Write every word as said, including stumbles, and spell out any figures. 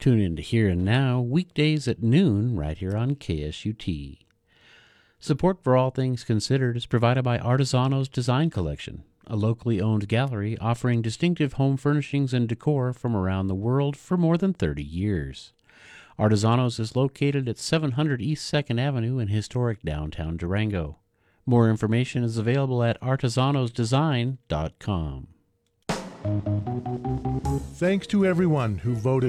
Tune in to Here and Now, weekdays at noon, right here on K S U T. Support for All Things Considered is provided by Artisano's Design Collection, a locally owned gallery offering distinctive home furnishings and decor from around the world for more than thirty years. Artisano's is located at seven hundred East second Avenue in historic downtown Durango. More information is available at artisanos design dot com. Thanks to everyone who voted